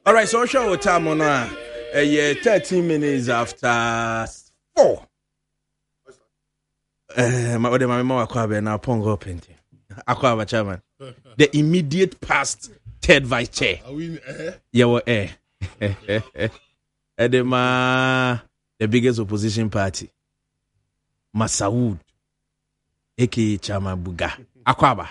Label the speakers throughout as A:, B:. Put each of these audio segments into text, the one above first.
A: All right, so show time on 13 minutes after 4. My mama akwabe na pongo penti. Akwabe chairman. The immediate past third vice chair. Yeah, Edema, the biggest opposition party. Masawood, aka Chairman Buga. Akwaba.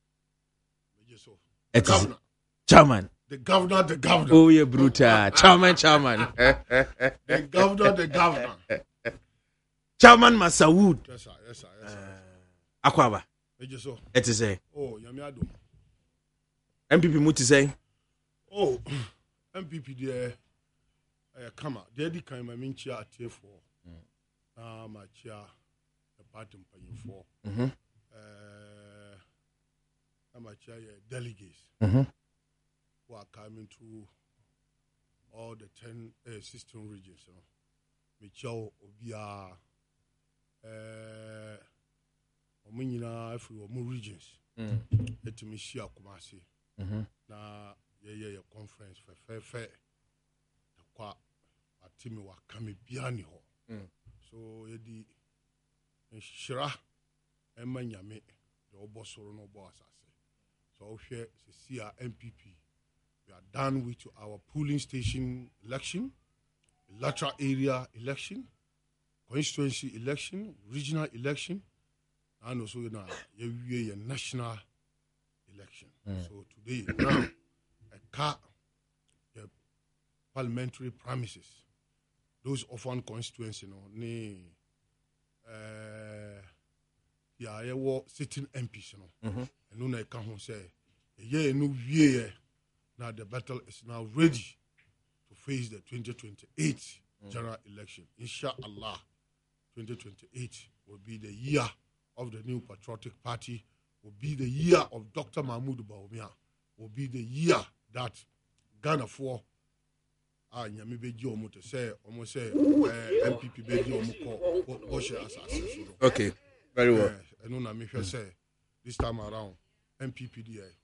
A: Chairman.
B: The governor.
A: Oh, yeah, brutal. Chairman.
B: The governor.
A: Chairman Masawood.
B: Yes, sir.
A: Akwaba. It is a.
B: Oh, Yamiado.
A: MPP Muti say.
B: Oh, MPP there. Come on. There the kind of chair at for. My chair, the party paying for. My chair, delegates. Who are coming to all the 16 regions. Michel Obia, Omunina, every more regions. Let me share Kumasi. Na ye conference for fair. Kwa atimi wa kami biani ho. So yedi shira emanyame the obosoro no bo asase. So here see our MPP. We are done with our polling station election, electoral area election, constituency election, regional election, and also a national election. So today, now, the parliamentary premises, those of one constituency, sitting MPs, and no, I can't say, now the battle is now ready to face the 2028 general election. Inshallah, 2028 will be the year of the new patriotic party, will be the year of Dr. Mahmoud Bawumia, will be the year that Ghana for Nyami Beji Omo say almost say MPP Beji Omo Boshe as.
A: Okay, very well.
B: And no, I say this time around MPP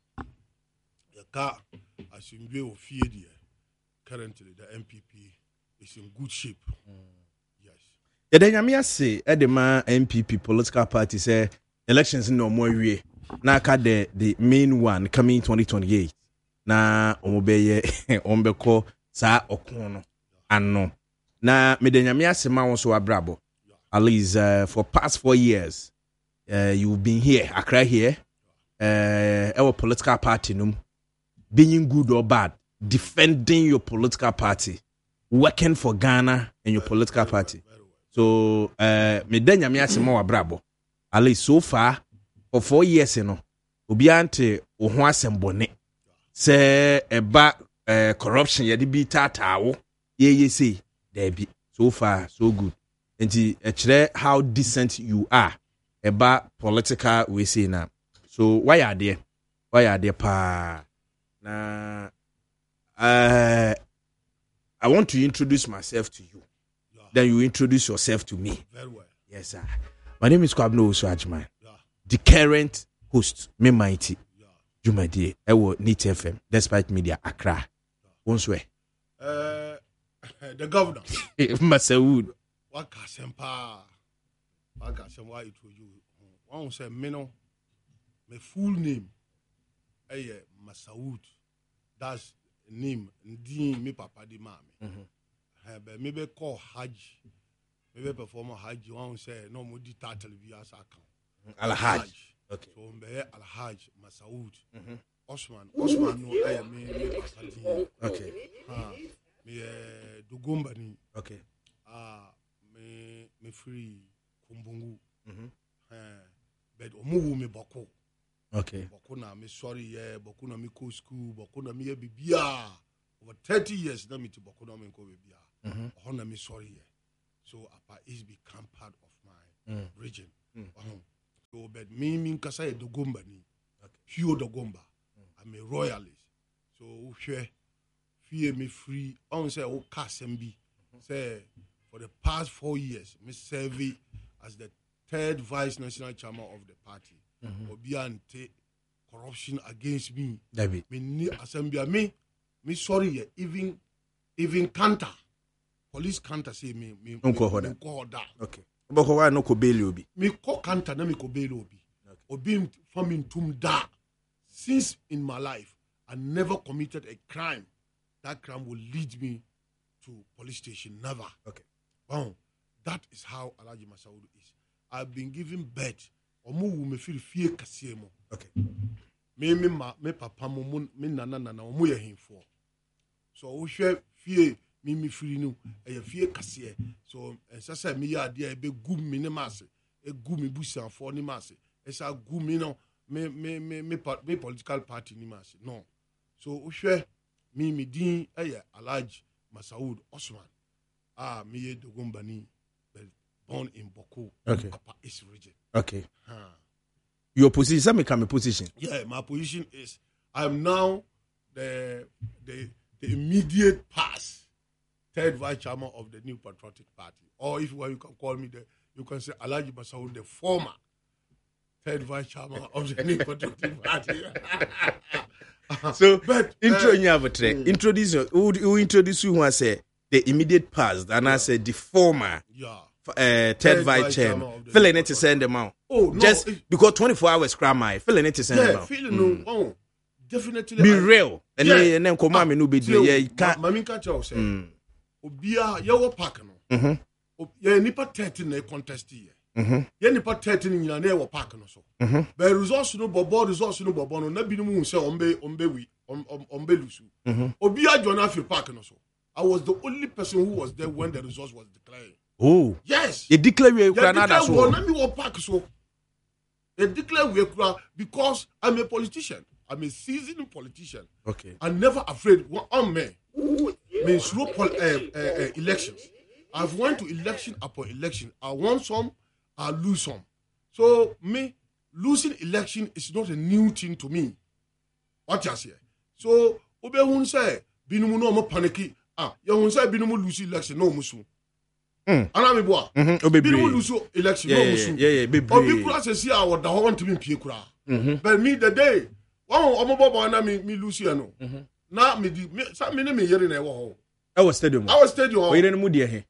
B: the car as in view of fear currently the MPP is in good shape. Yes.
A: Yedanyamia say edema MPP political party say elections no more way. Na ka the main one coming 2028. Na omobeye ombeko sa okono anno. Na medanyamia say ma won so abrabo. At least for past 4 years you've been here, Accra here. Our political party num being good or bad, defending your political party, working for Ghana and your political party. So, me denya mi asemo wa brabo. At least so far, for 4 years, obiante oho asembone. Se eba corruption yedi bi tatawo. Ye say, there be. So far, so good. And how decent you are about political we say now. So, why are there? Pa? Now, I want to introduce myself to you.
B: Yeah.
A: Then you introduce yourself to me.
B: Very well.
A: Yes, sir. My name is Kwabno Oswajman. Yeah. The current host, me mighty. Yeah. Jumadi, Ewo NIT FM, Despite Media, Accra. Yeah. Once way.
B: The governor.
A: Masawood.
B: What Kasempa? What Kasempa it was you? One say Meno. My full name. Masawood. That's name. Ndi me papa di mami. But maybe call Hajj. Maybe perform a Hajj. One say no more di title via account.
A: Al Hajj. Okay.
B: So mbe Al Hajj Masawood. Osman no I me papa di.
A: Okay.
B: Me Dugomba ni.
A: Okay.
B: Me free Kumbungu. But omuwu me boko.
A: Okay.
B: Boko na me sorry boko na me go school, boko na me bibia. Over 30 years na me to boko na me go bibia. Boko na me sorry So Apa is become part of my region. So but me kasa Dugomba ni. Pure Dugomba. I'm a royalist. So fear me free. On say o Kasembi. Say for the past 4 years, me serve as the 3rd vice national chairman of the party. Obiante corruption against me.
A: David.
B: Me ni assembly me me sorry even counter police counter say me
A: nko da okay obako wa no ko bail obi
B: me ko counter na me ko bail obi faming tum da since in my life I never committed a crime that crime will lead me to police station never.
A: Okay.
B: Wow. That is how Alhaji Masaudu is. I've been given birth. Omu wu me feel fear kasiye mo.
A: Okay.
B: Me papa mo me nana omu ye himfo. So o hwe fear me feel no e fear kasiye. So sasa me ya ade e be gu me ne mase. E gu me busanfo ni mase. E sa gu me no me political party ni mase. No. So o hwe me din Alhaji Masaud Osman. Me ye Dogombani, born in Boko,
A: okay.
B: Upper East region.
A: Okay. Your position, some become a position.
B: Yeah, my position is I'm now the immediate past third vice chairman of the New Patriotic Party, or if you can call me you can say Alhaji Masaud, the former third vice chairman of the New Patriotic Party.
A: So, but introduce you and say the immediate past, and I said the former third vice chairman. Feeling it to send them out. Oh, no, just because 24 hours cram my feeling it to send them out.
B: Feeling no, definitely
A: be real. And then come on, me no be you can't.
B: Mami catch you say. Obia yawo park no. Yeah, nipa 13 na contest here. Yeah, nipa 13 nyina na yawo park no so. But resource no bobo no na bi no mu say ombe lusu. Obia John Afi park no so. I was the only person who was there when the results was declared.
A: Oh.
B: Yes.
A: You declare we Canada so.
B: Let me walk park so. They declare we because I'm a politician. I'm a seasoned politician.
A: Okay.
B: I'm never afraid. I'm me. Means elections. I've went to election upon election. I won some, I lose some. So me losing election is not a new thing to me. What you say? So Obehun say binumu no mo panicky. You won't say binumu lose election no musu. Anami boa. Binumu lose election no musu.
A: Yeah.
B: Obi kura say see our da want to be pie kura. But me the day omo bobo na me lose no. Na me di me me yere na e wo ho.
A: Our stadium.
B: Oh,
A: you didn't move here.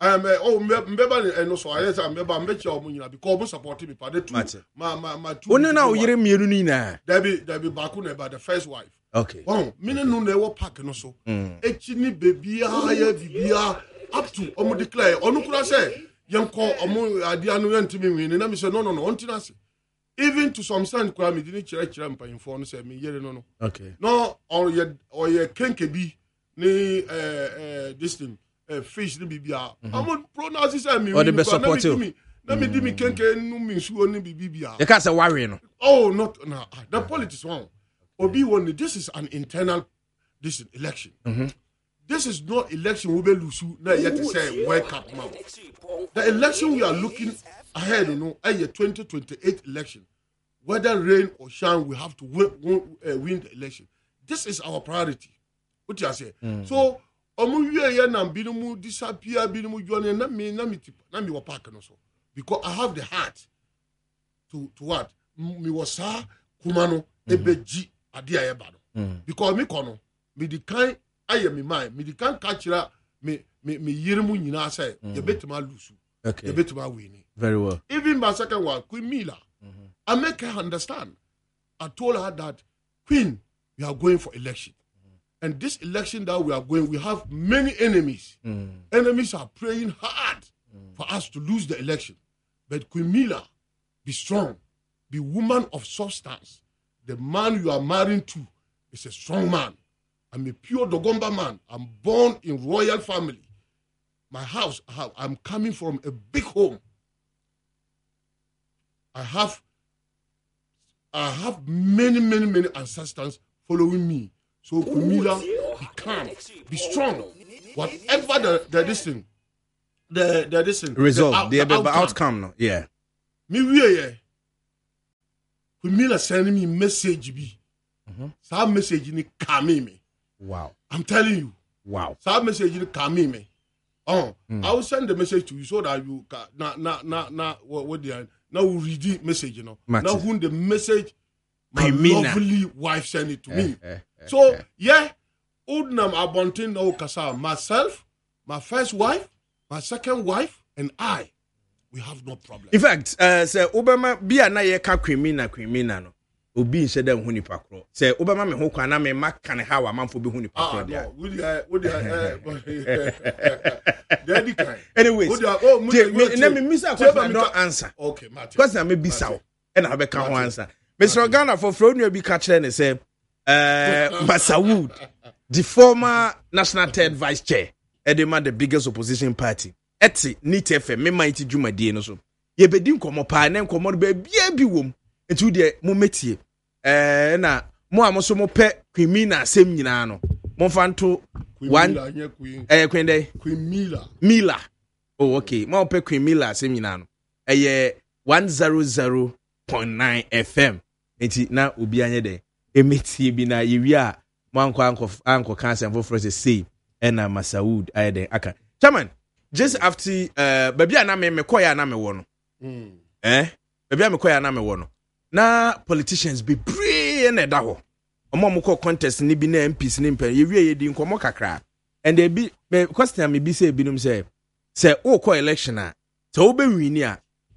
B: Mbeba no so I say mbeba mbechi omo nyina because omo support me pa the two. My two.
A: One now yere mienu ni na.
B: There be baku na the first wife.
A: Okay.
B: Wow, me no na e park no so. Echi ni baby ya bibia up to omo declare. Onu kura say yenko omo ade anu yentimi win na me say no ontina say. Even to some stand kura me didn't chire mpanyimfo no say me yere no.
A: Okay.
B: No or ye kenkebi ni this thing fish ni bibia I'm pronounce say me
A: or the best support you
B: na me di me kenke nu me nsuo ni bibia
A: you can't say worry no
B: not no the politics one obi one this is an internal this election this is not election we be lose na yet to say wake up now the election we are looking ahead a 2028 election whether rain or shine we have to win the election. This is our priority. What you say? So, omu na binumu disappear binumu join na me wa park no so because I have the heart to what me wasa kumano ebeji ade ayeba no because me kono me di kan aye me mind me di kan kachira me yiremu nyina say ye betima lusu ye betima win.
A: Very well.
B: Even my second one Queen Mila I make her understand. I told her that Queen, we are going for election. And this election that we are going, we have many enemies. Enemies are praying hard for us to lose the election. But Queen Mila, be strong. Be woman of substance. The man you are marrying to is a strong man. I'm a pure Dogomba man. I'm born in royal family. My house, I'm coming from a big home. I have many ancestors following me. So Kumila, be calm, be strong. Whatever the distance, the distance,
A: result, the outcome. No, yeah.
B: Me we Kumila sending me message be. Some message ni kame me.
A: Wow.
B: I'm telling you.
A: Wow.
B: Some message ni kame me. I will send the message to you so that you can what they are. Now we read the message, you know. Now when the message, my lovely wife sent it to me. So, yeah, Udnam Abontin no Kasa, myself, my first wife, my second wife, and I, we have no problem.
A: In fact, say Obama be a na ye ka criminal no. Obi nse dem hu nipa kro. Say Obama me ho kwa na me ma kan ha wa manfo be hu nipa kro dia. Anyways, me misa question don't answer.
B: Okay, Martin.
A: Question me bisa o. E na be ka ho answer. Mr. Ghana for Fronua bi ka kire ne say Masawood, the former national third vice chair, Edema the biggest opposition party. Eti NIT FM me mighty dwumadie no so. Ye bedi nkomo pa na nkomo be bia bi wom. Etu de mo metie. Na mo amoso mo pe criminal asem nyina no. Mo fanto one Queen Day
B: Queen
A: Mila. Oh okay. Mo pe Queen Mila asem nyina no. 100.9 FM. Enti na obi anye de emetie bi na yewi a mo anko cancer for say na Masawood ayede aka. Chairman, just after baby na me koya na me wo no. Baby me koya na me wo no. Na politicians be pray na da ho. Omo mo ko contest ni bi na MPs ni mpan yewi ye di nkomo kakra. And they be question me be say binum say o ko election a so wo be win a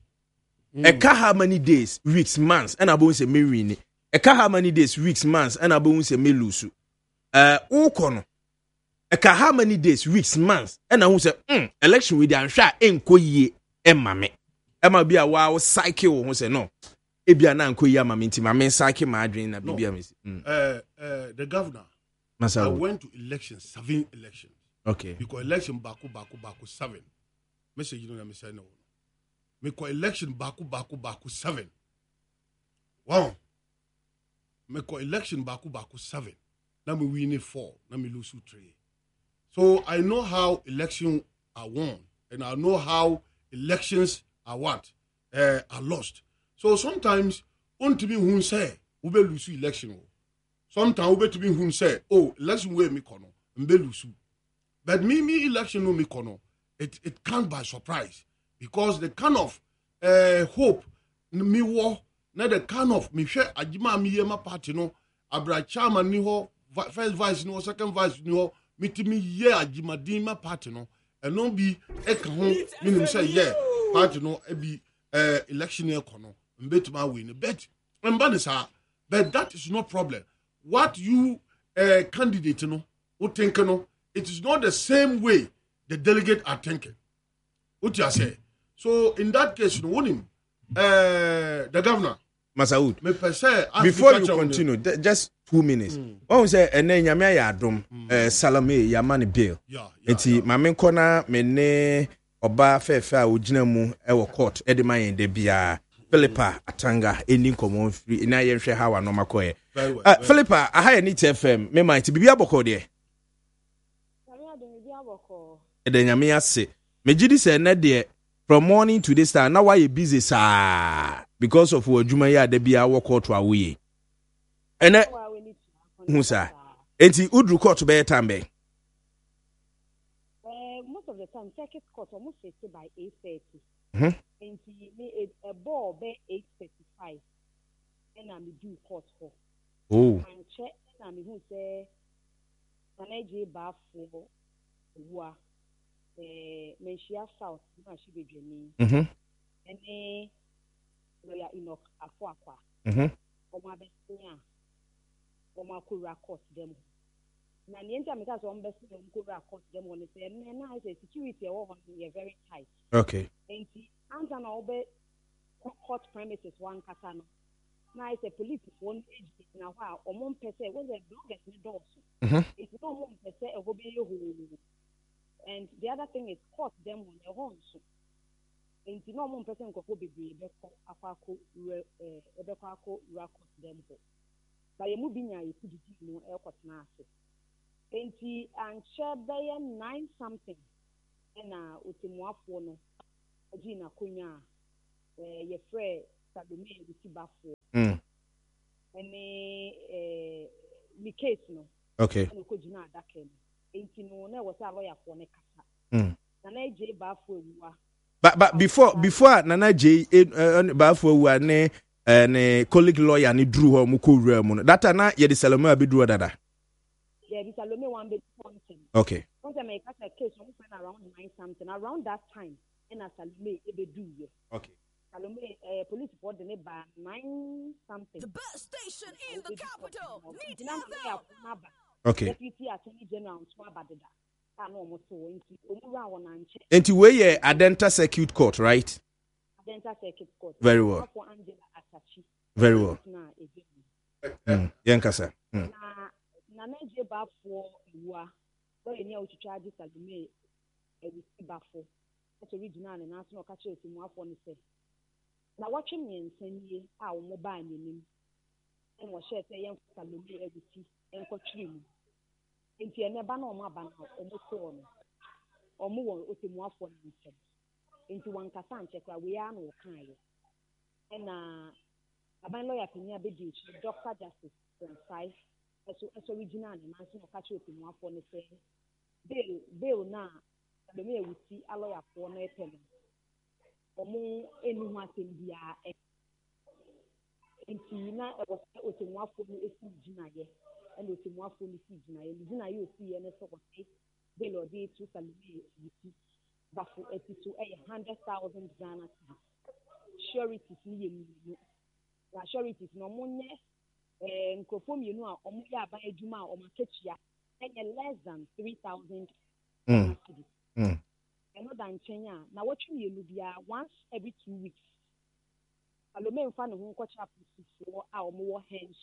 A: eka how many days, weeks, months and abon say me win. Eka how many days, weeks, months and abon say me lose. O ko no eka how many days, weeks, months and I say election with the answer enko yie emma me. Emma be a wow cycle who say no. Ebia na enko yie ama me nti ma me cycle ma adwen na bibia me.
B: The governor
A: Masawood.
B: I went to elections, 7 elections.
A: Okay.
B: Because election baku 7. Message you know me say no. Me ko election baku 7. Wow. Me ko election baku 7. Now me win 4. Now me lose 3. So I know how elections are won, and I know how elections are what are lost. So sometimes untimi hun say we be lose election. Sometimes we be to be hun say election we me kono mbe lose. But me election no me kono. It comes by surprise because the kind of hope me wo na the kind of me hwe agima me yema party no abra chairman ni ho first vice ni ho second vice ni ho mitimi ye agima din ma party no eno bi e ka ho minim say ye party no e bi election e kono mbetuma win bet mbanisa but that is no problem. What you candidate no who think no it is not the same way the delegate are thinking. What you say? So in that case, you know, the governor
A: Masawood. Before you continue, just 2 minutes. One say ene nyame ya adom Salome Yamani Bill. Enti mame kona me ne oba fefe a ogina mu e wo court e de man de bia Philippa Atanga eni nkomo free na ye hwe hawa no makoye. Philippa aha NIT FM me might bibia boko de. Ede nyame ase mejidi se na de from morning to this time now why you busy sir because of what adwuma ya da bia wo court awoye ene hu sir enti udru court be time be
C: most of the time circuit court almost say by 8:30 enti me a ball be 8:35 and am due court for and check and am who say manager ba for wa Menshia South, na she be Jenny. Any lawyer Enoch Afuaqua. Oma Bestia. Oma Kura court them. Na the entire because on Bestia Kura court them on the same. And I say security over here very tight.
A: Okay. And
C: Anza na obe court premises one katano. Na I say police one age na wa omon pese when the bloggers ni doors. It's not omon pese e go be you. And the other thing is court them on their own. And the normal person could be Afako record them. By a moving, I could no airport nurse. And share by 9 something. And Utimwa Fono, Gina Kunya, your friend Sabine with Bafo. And the case no.
A: Okay.
C: And Kojina Daken.
A: But before Nana J Bafo ne colleague lawyer ni drew her muko room that na ye the Salome be drew dada.
C: There is Salome one bit content.
A: Okay.
C: Content make a case around 9 something. Around that time, and as Salome ebe do ye.
A: Okay.
C: Salome police report the by 9 something.
D: The best station in the capital.
A: Okay.
C: Deputy Attorney General Swabadeda.
A: And to where Adenta Circuit Court, right?
C: Adenta Circuit Court.
A: Very well. Very well. Yankasa.
C: Na je ba for wa where you know to charge Salome e we ba for. That's original and national catch it mu afọ ne say. Na watching me nsanye a wo mo ba anim. En wo share say yen Salome e we en ko twiri mu. Enti ene ba na ọma ba na ọmụ so no ọmụ wọ otemu afọ na nsem enti wankasa nchekwa we ya na ọkan ye na aban lawyer pinya be di Dr. Justice Sensai eso original na nso no kache otemu afọ ne se bail na be me ewuti a lawyer for na epem ọmụ enu ho asem bia enti na otemu afọ no esi gina ye and the more police Gina, you see, and so what they load it to Salome, but for it to 100,000 Ghana. Surety is surety is no money, and conform you know, Omuya by Juma or Makechia, and less than 3,000 Ghana. And not than China. Now, what you Lubia once every 2 weeks. Salome and fan of whom catch up for our more hands.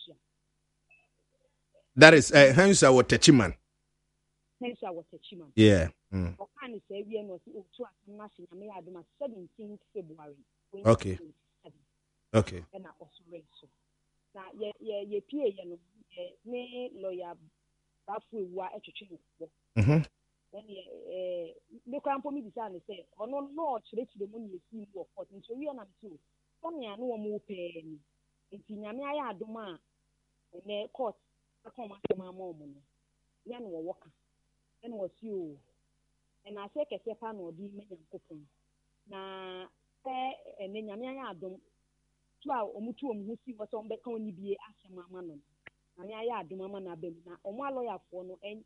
A: That is Hensa or Techiman.
C: Hensa was Techiman.
A: Yeah.
C: Or can you say we are not to a 17th February.
A: Okay. Okay.
C: And I also read so. Now, ye PA, ne lawyer Bafu wa a chicken. Then the cramp me design say, or no, church the money you see your court into you and I'm too. Only I know more pain. It's in Yamia Duma and their court. Come after my mom. Yan were walking. And was you. And I say, a pan or be men and cooking. Na, and then Yamia don't. 12 or Mutu who see what's on back only be asking my man. Yamia do mamma na bem. Na, on my lawyer for no and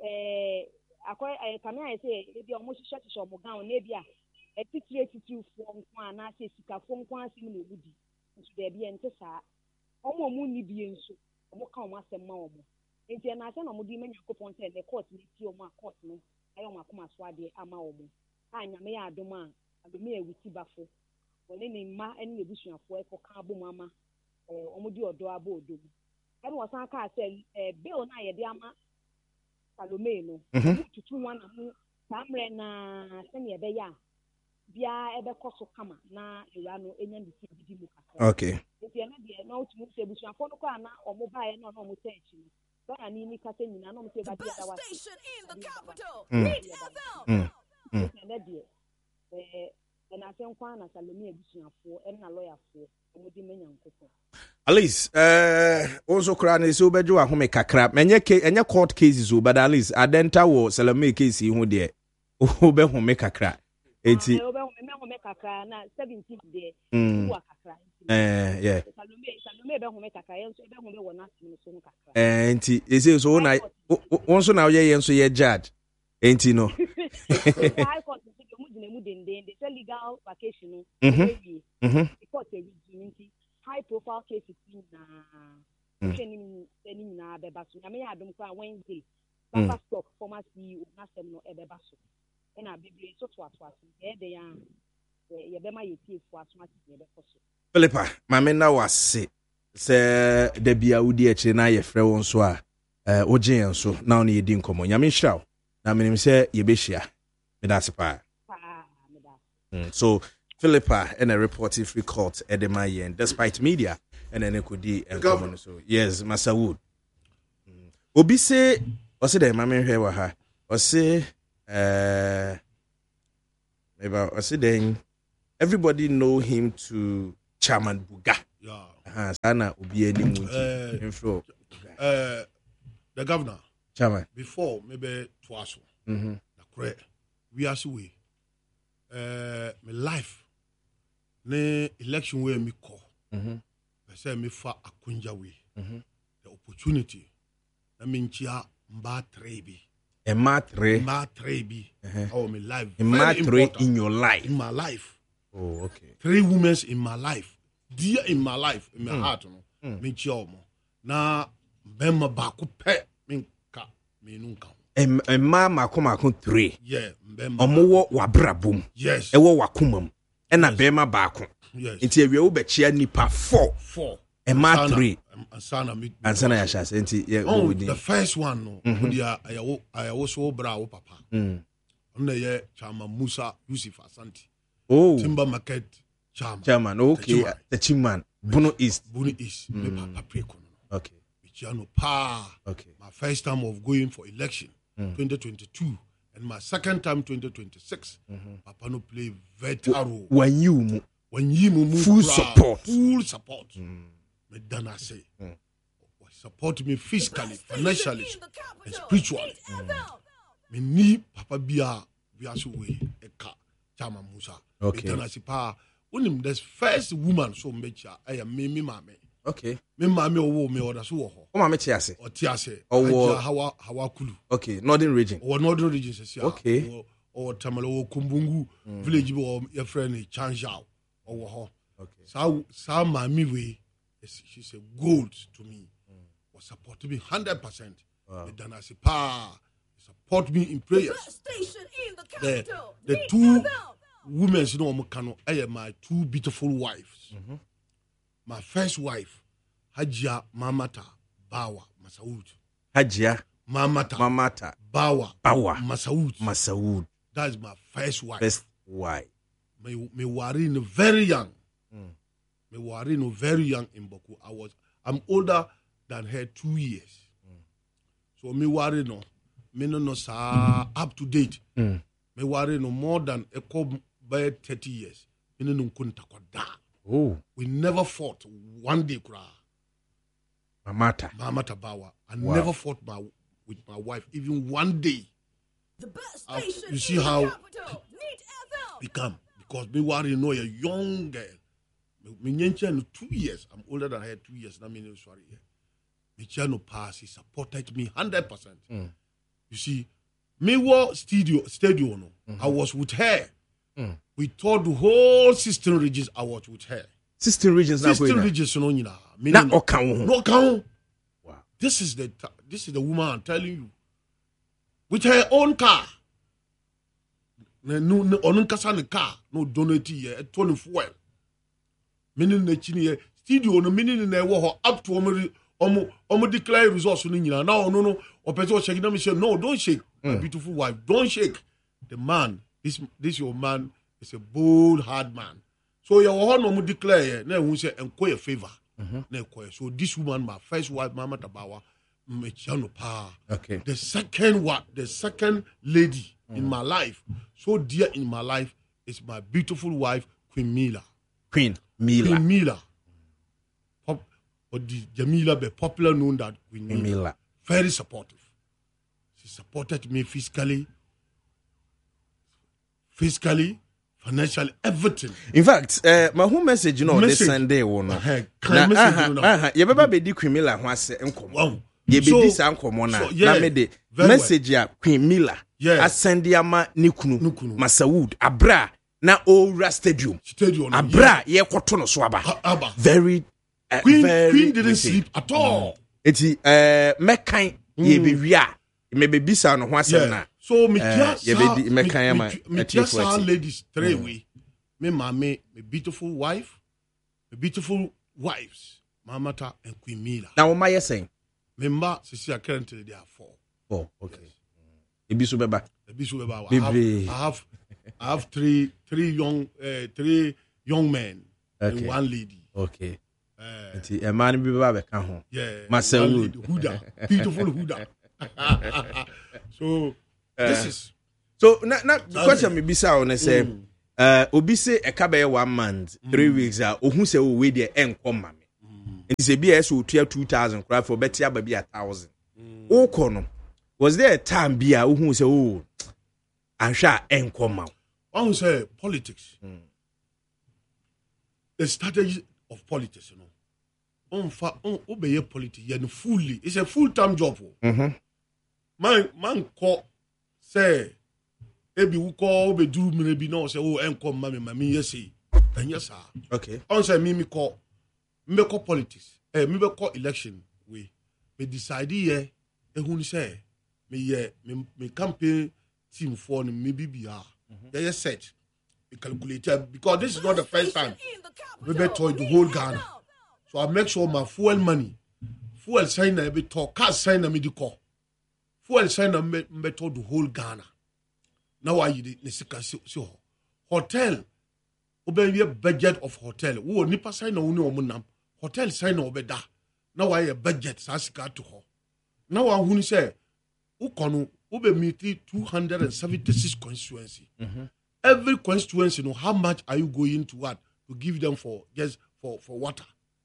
C: I come I say, if you almost shut your mogown, maybe a 682 from one, I say, Sika from one similar woody. Into there be and Tessa. Omo muni be so. Omo ka omo asem ma omo enti na ase na omo di menya kopon se the court ni ti omo court no ayo ma kuma so ade ama omo anya me ya adoma adoma e wuti bafo wole ni ma ene ebusuafo e ko ka abo mama omo di odo abo odo ene wasan ka se bill na ye de ama Salome no tutu wan na mu samre na se ne ebe ya bia ebe koso kama na ira no enya ndi di mu kakra.
A: Okay.
C: If you are not to move the bush and follow or mobile no more attention. But I need to say, no, the best
D: station in the capital.
C: And I think one as a Salome for and a lawyer for
A: at least, also crying is over Joa who make a crap. And your court cases, but at least Adenta or Salome case, who dear, who make a crap.
C: 17 day.
A: Yeah. And it is all night. Also now, yeah, so you're judge. Ain't you know?
C: Legal vacation. High profile cases in Wednesday. Papa stock former CEO Nasemo Ebebaso. And I be so to they are Yabema Yeti for
A: Philippa, my men now was say the Biaudi China, your friend so Ojian so now near Dinkomo. Yamin Shao. Now, I say Yebeshia. Medasipa. So, Philippa and a reporting free court at the Mayan, despite media, and then it could be and common. So, yes, Massa Wood. Obi say, or say, Mammy here were her, or say, maybe or say, then everybody know him to Chairman Buga.
B: Yeah.
A: Sana Obi any info.
B: The governor.
A: Chairman.
B: Before maybe twice. We are so way. My life. Ne election way me call. I say me fa akunja way. The opportunity. I mean chia mba 3 bi.
A: Emma 3.
B: Mba 3 bi. Oh, my life.
A: Emma 3 in your life.
B: In my life.
A: Oh, okay.
B: 3 women in my life. Dear in my life, in my heart, no. Me chiomo. Na bema baku pe minka minunka.
A: Emma mako 3.
B: Yeah, bema.
A: Omo wabrabum.
B: Yes.
A: Ewo wakumam. Ena bema bako.
B: Yes.
A: Nti ewe wo bechia nipa 4. Emma 3. Ansana ya shase nti
B: oh, the first one no. Dia ayawo so bra wo papa. Ona ye Chama Musa Yusuf Asante.
A: Oh.
B: Timber Market
A: Chairman. Okay. The Chimman. Bono East.
B: Me papa preko.
A: Okay.
B: Michiano pa.
A: Okay.
B: My first time of going for election 2022 and my second time 2026. Papa no play veteran.
A: When you
B: move
A: full support.
B: Me dana say. Support me physically, financially, and spiritually. Me ni papa biya so we eka Chama Musa.
A: Okay.
B: Me dana say pa. Unim this first woman so mecha I am me mame.
A: Okay.
B: Me mame owo me oda so wo ho.
A: O mame tiase.
B: O tiase.
A: Owo
B: hawa kulu.
A: Okay, northern region.
B: Or northern region se
A: okay.
B: Or Tamale Kumbungu village bo your friend Chanjao. Owo ho.
A: Okay.
B: Sa mame we she's a gold to me. Was support me 100%. Me dana say pa support me in prayers. The two women, you know, I am my 2 beautiful wives. My first wife, Hajia Mamata Bawa Masaud.
A: Hajia
B: Mamata Bawa Masaud. That is my first wife.
A: First wife.
B: Me worry no very young. Me worry no very young in Boku. I'm older than her 2 years. So me worry no. Me no sa up to date. Me worry no more than a by 30 years.
A: Oh.
B: We never fought one day.
A: Mamata
B: Bawa. I never fought with my wife, even one day.
D: The best station
B: you see
D: in
B: how
D: the capital. Need FM.
B: become. Because me worry no a young girl. Me nyenche 2 years. I'm older than her 2 years. Na me no sorry. Me chano pass. He supported me 100%. You see, me war studio no. I was with her. We toured the whole 16 regions. I was with her.
A: 16 regions now.
B: 16 regions no nyina.
A: Na okan.
B: No okan.
A: Wow.
B: This is the woman I'm telling you. With her own car. No onunkasa ne car no donate here 24. Meaning the chini studio no meaning na wo ho up to omo declare results no nyina. Now no opeto shake na me say no, don't shake. My beautiful wife, don't shake. The man, this your man is a bold, hard man. So your one no declare na who say enko your favor. Na enko. So this woman, my first wife, Mama Tabawa, me chano pa.
A: Okay.
B: The second lady in my life, so dear in my life, is my beautiful wife, Queen Mila.
A: Queen Mila.
B: But the Jamila be popular known that Queen Mila. Very supportive. She supported me physically, financially, everything.
A: In fact, my home message, this Sunday, one. You better be the Queen Mila who has enkom. You be this enkom na. Na me the message ya Queen Mila. I send yama nikunu Masaud abra na Ora Stadium. Abra ye koto no so aba. Very
B: Queen didn't sleep at all.
A: Eti mekan ye be wia. Me be bisa no ho asem na.
B: So me just
A: ladies
B: 3 way. Me mama, me beautiful wife, me beautiful wives, Mamata and Queen Mila.
A: Now what am I saying?
B: Member, see, currently there are 4.
A: Oh, okay. Ebisu beba.
B: I have three young men and one lady.
A: Okay. A man be baba can home.
B: Yeah.
A: Masaud.
B: Huda. Beautiful Huda. So this is
A: so na question me bisa on say obi say e ka be 1 month 3 weeks ohun say o we dey enkom ma me nti say bi so tua 2000 cry for better aba bi 1000 o ko no was there a time bi ohun say o anhwa enkom ma
B: one say politics the strategy of politics obey politics fully it's a full-time job man call say ebi wo call be duru mine bi na o say o enko mami yesi anya sa
A: okay
B: on say me call me call politics me be call election we decide here ehun say me campaign team for me bibia they set we calculated because this is not the first time we be told the whole Ghana, so I make sure my fuel money fuel sign na be talk car sign na me di call fuel sign na me told the whole Ghana. Now I you sika so hotel obe budget of hotel wo nipa sign na woni omunam hotel sign na obeda now I budget sa sika to ho now I who say ukono ube meet 276 constituency every constituency know how much are you going to what to give them for just for water,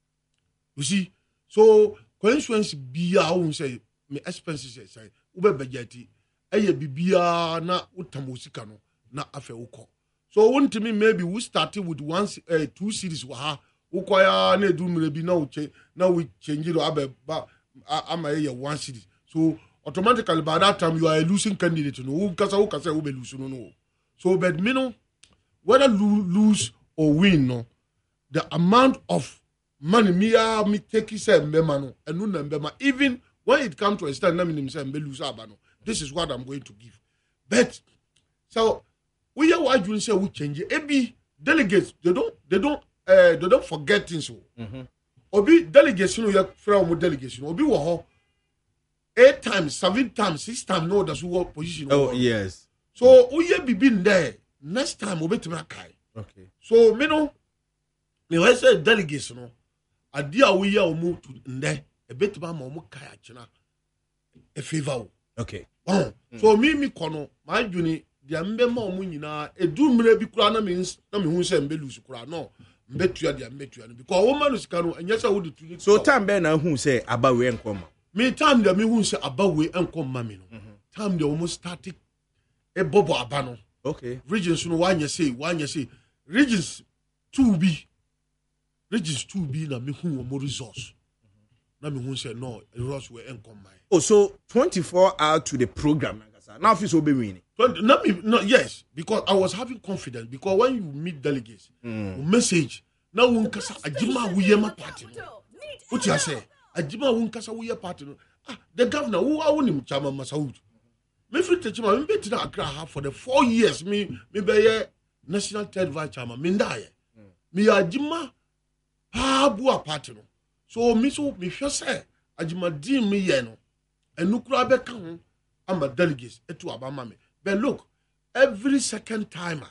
B: you see. So constituency bia who say me expenses say ube budget eye bibia na utamosika no na afa uko. So won't me maybe we started with 2 cities wa ukoya na edu mrebi na we change it ba ama 1 city. So automatically by that time you are a losing candidate no who kasa we be lose no. So but me no whether lose or win no the amount of money me take say mbema no enu na mbema even when it come to a stand na me say mbe lose aba no this is what I'm going to give. But so we are why you say we change it. Ebi delegates they don't forget things so. Obi delegates you know your friend delegation obi wo ho 8 times 7 times 6 times no that's what position.
A: Oh yes.
B: So we be been there next time obi tima kai.
A: Okay.
B: So me no me why say delegates no adi a we ya omo to nde e betima ma omo kai achina e favor.
A: Okay.
B: So me kono my juni dia mbema omo nyina edu mre bi kura na me hu se mbe lose kura no mbetua dia mbetua no because wo manu sika no enya se wo de tu.
A: So time be na hu se abawe enkoma
B: me time dia me hu se abawe enkoma me no time dia almost static e bobo aba no.
A: Okay.
B: Regions no wanya say regions 2B na me hu wo resource na me hu se no resource we enkoma.
A: Oh, so 24 hours to the program. Now, if it's obeying
B: yes, because I was having confidence. Because when you meet delegates, message now unkasa ajima wiyema party. What you say? Ajima unkasa wiye party. The governor who I want him Chairman Masaud. Me free techima me beti na Accra for the 4 years. Me be national third vice chairman. Me ndaye. Me ajima pa bua party no. So me say ajima di me ye no. Enukura be kan I'm a delegate to Abama me. But look, every second timer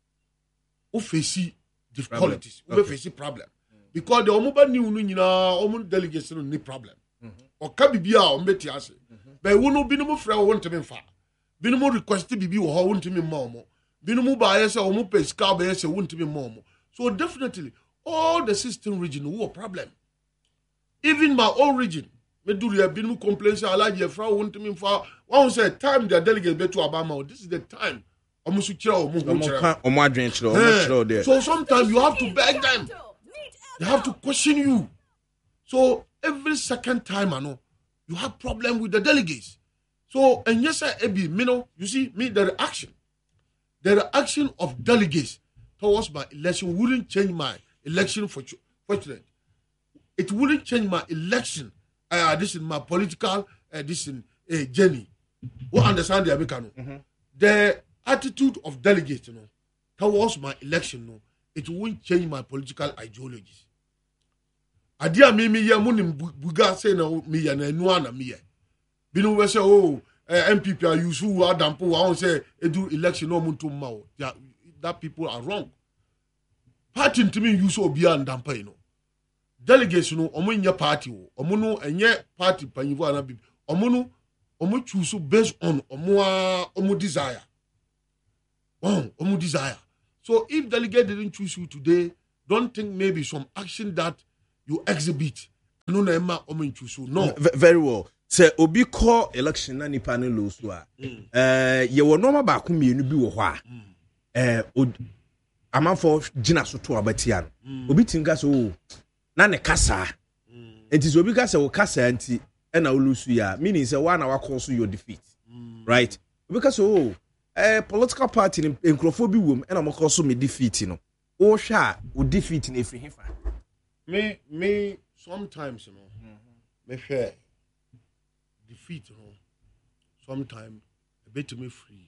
B: who face difficulties, who face problem. Because the omuba ni unu nyina omu delegates no ni problem. O ka bibia o mbeti ase. But wonu binumu fra wo ntimi mfa. Binumu request bibi wo ho ntimi ma omo. Binumu ba ye se omu pay ska ba ye se wo ntimi ma omo. So definitely all the system region who a problem. Even my own region me do there been complaints alaje fra won't me for one say time the delegate be to Obama this is the time omusu kira omu
A: adwen kira there.
B: So sometimes you have to beg them, they have to question you. So every second time I know you have problem with the delegates. So and yes sir ebi me know you see me the reaction of delegates towards my election wouldn't change my election fortunate. It wouldn't change my election. This is my political journey. We understand the American. The attitude of delegates, towards my election, it won't change my political ideologies. Adia me ya munim buga say na me ya na enu ana me ya. Binu we say MPP are use who Adampo won say edu election no muntu ma o. That people are wrong. Party to me use obi and dampa delegates no omo nya party o omo no enye party panyivo ana bi omo choose based on omo desire. Omo desire. So if delegate didn't choose you today, don't think maybe some action that you exhibit no na ema omo choose you. No.
A: Very well. Say obi call election na nipa ne lo so a ye wo normal ba ko mienu bi wo ho a amanfo gina so to abatia no obi tinga so na ne kasa enti so obi kasa wo kasa enti na wo lusu ya meaning say one na wa call so your defeat right because political party in nkrofo bi wom and amako so me defeat no o hwa o defeat na efiri hefa
B: me sometimes me share defeat sometimes a bit me free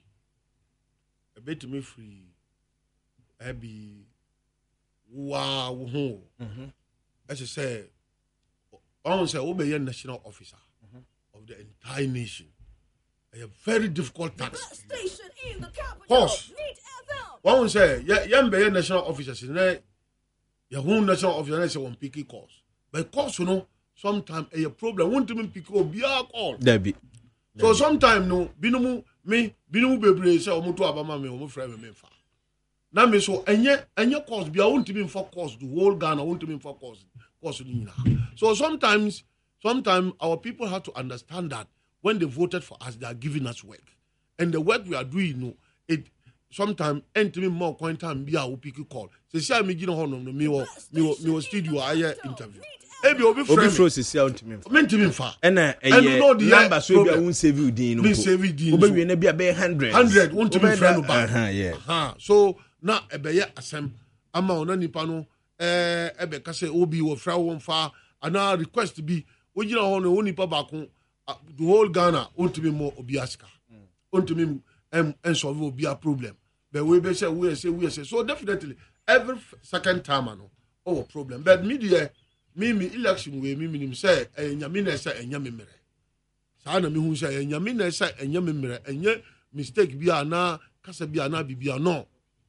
B: be wow as I say on say obey national officer of the entire nation a very difficult task
D: Station in the capital.
B: course
D: Need FM.
B: one say be national officers in your home national officer say one picky course but course sometimes a problem won't even pick up be a call
A: Debbie.
B: so sometimes no binumu bebre say omo to abama me omo frame me fa na me so enye course bia won't even for course the whole Ghana won't even for course ni so sometimes our people have to understand that when they voted for us they are giving us work and the work we are doing it sometimes entimi more coin time bia we pick call say see me gina hono no me wo studio aye interview ebi obi
A: fro se sia
B: ontimi fa
A: na number so bia won save you din no obi na bia be
B: 100 ontimi friend ba so na ebeye asem ama ona nipa no ebe ka say obi wo fra won fa ana request bi wo gina hono woni nipa ba ko the whole Ghana ontimi mo obi aska ontimi and solve will be a problem. But we say. So definitely every second time no problem. But media me election we me say nyame na say nyame mere. Sa na me hu say nyame na say nyame mere enye mistake bi ana kasa bi ana bibia no.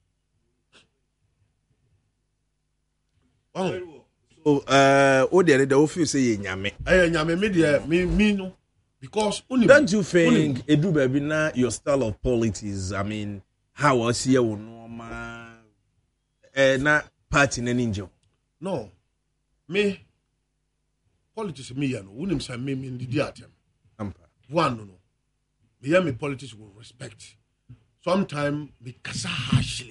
A: So o dey the office say nyame.
B: Nyame media me no. Because
A: don't you think Edu baby na your style of politics, I mean, how I see you normal na party na ninja?
B: No. Me politics me ya no. Unim say me ndidi atem. One no. Me ya me politics with respect. Sometimes me kasa harshly.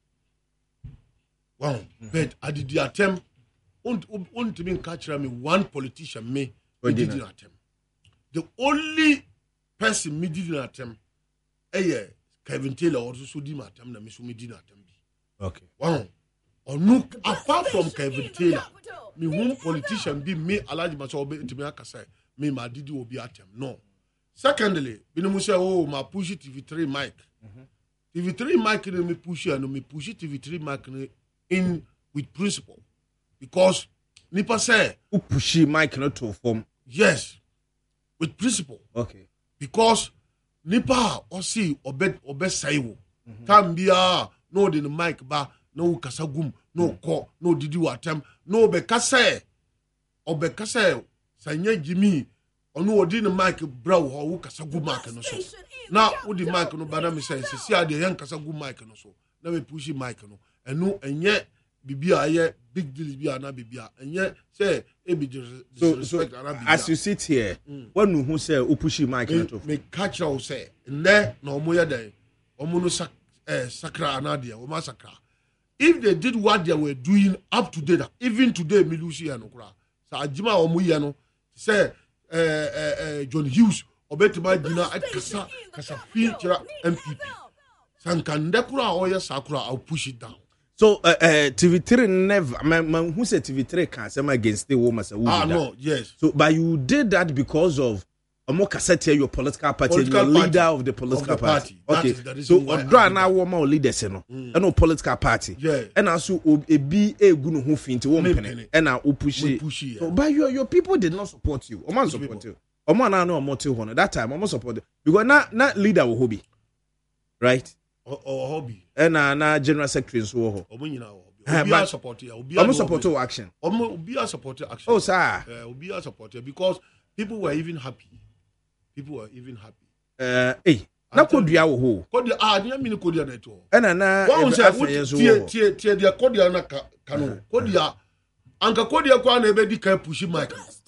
B: Wow. But adidi atem unt me catch me one politician me did atem. The only person me did not attempt, Kevin Taylor also did not attempt, and me did not attempt.
A: Okay.
B: Wow. Or no, apart from Kevin Taylor, me one politician be me Alaji Masobe to me akase me ma didi will be attempt. No. Secondly, binu say ma push TV3 mic. TV3 mic me push and me push TV3 mic in with principle because nipa say
A: who push mic not to form.
B: Yes. With principle.
A: Okay.
B: Because nipa osi obe saiwo. Tambia no the mic ba no kasagum no ko no didi watem no be kase sanye Jimmy onu odi the mic bra wo kasagum mic no so. Na wo the mic no bana me say si ade yan kasagum mic no so. Na me push mic no. Enu enye bibia aye big deal bibia na bibia enye say
A: so as you sit here when who say upushi mic to
B: me catch you say nle na omo ye den omo no sakra anadia o masakra if they did what they were doing up to date even today me lose here no kura sa ajima omo ye no say John Hughes obetima gina kasa feel kira MPP sankande kura o ye sakura I'll push it down.
A: So TV3 never man who said TV3 can say against the woman say
B: no yes
A: so but you did that because of Omo Kasete your political party your leader of the political party. Okay so odra na woman or leaders no no political party and also ebi egunu ho finti wo mpene and na opushi so but your people did not support you omo support you omo na no omo te ho no that time omo support you because na leader wo hobby right
B: or hobby
A: and na general secretary so ho
B: omo nyina ho obi are support you
A: omo support action
B: obi are support action
A: oh sir
B: obi are support because people were even happy
A: na kodua wo ho
B: kodua nya mini kodua na to
A: na
B: one say tie dia kodua na kanu kodua anka kodua kwa na ebe di kan push mic